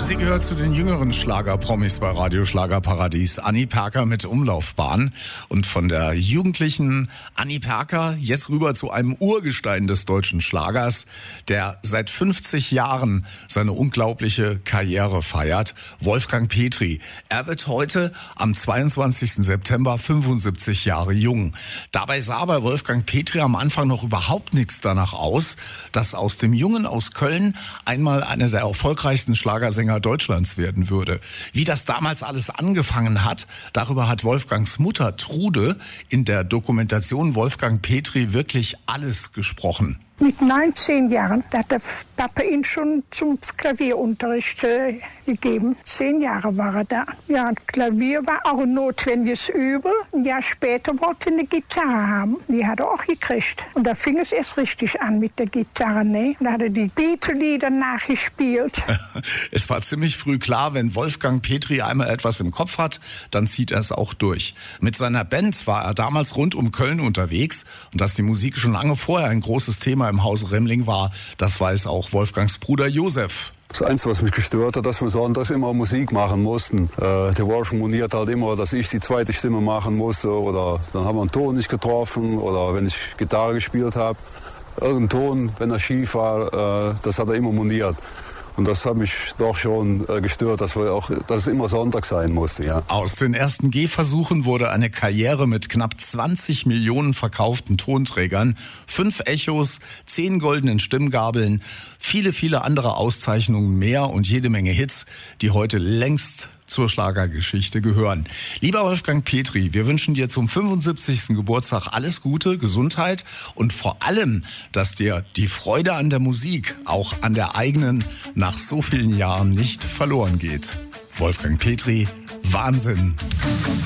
Sie gehört zu den jüngeren Schlagerpromis bei Radio Schlagerparadies. Anni Perker mit Umlaufbahn. Und von der jugendlichen Anni Perker jetzt rüber zu einem Urgestein des deutschen Schlagers, der seit 50 Jahren seine unglaubliche Karriere feiert. Wolfgang Petri. Er wird heute am 22. September 75 Jahre jung. Dabei sah bei Wolfgang Petri am Anfang noch überhaupt nichts danach aus, dass aus dem Jungen aus Köln einmal einer der erfolgreichsten Schlagersänger Deutschlands werden würde. Wie das damals alles angefangen hat, darüber hat Wolfgangs Mutter Trude in der Dokumentation Wolfgang Petri wirklich alles gesprochen. Mit 19 Jahren hat der Papa ihn schon zum Klavierunterricht gegeben. 10 Jahre war er da. Ja, und Klavier war auch ein notwendiges Übel. Ein Jahr später wollte er eine Gitarre haben. Die hat er auch gekriegt. Und da fing es erst richtig an mit der Gitarre. Ne? Da hat er die Beatle-Lieder nachgespielt. Es war ziemlich früh klar, wenn Wolfgang Petri einmal etwas im Kopf hat, dann zieht er es auch durch. Mit seiner Band war er damals rund um Köln unterwegs. Und dass die Musik schon lange vorher ein großes Thema im Hause Remling war, das weiß auch Wolfgangs Bruder Josef. Das Einzige, was mich gestört hat, dass wir sonntags immer Musik machen mussten. Der Wolfgang moniert halt immer, dass ich die zweite Stimme machen musste, oder dann haben wir einen Ton nicht getroffen, oder wenn ich Gitarre gespielt habe, irgendein Ton, wenn er schief war, das hat er immer moniert. Und das hat mich doch schon gestört, dass es immer Sonntag sein musste. Ja. Aus den ersten Gehversuchen wurde eine Karriere mit knapp 20 Millionen verkauften Tonträgern, 5 Echos, 10 goldenen Stimmgabeln, viele andere Auszeichnungen mehr und jede Menge Hits, die heute längst zur Schlagergeschichte gehören. Lieber Wolfgang Petri, wir wünschen dir zum 75. Geburtstag alles Gute, Gesundheit und vor allem, dass dir die Freude an der Musik, auch an der eigenen, nach so vielen Jahren nicht verloren geht. Wolfgang Petri, Wahnsinn!